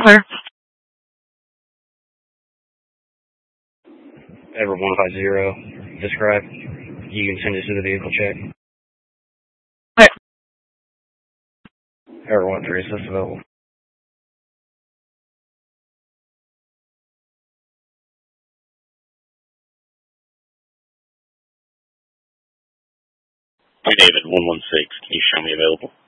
Clear. Edward 150, describe. You can send us to the vehicle check. Clear. Edward 13, assist available. David 116, can you show me available?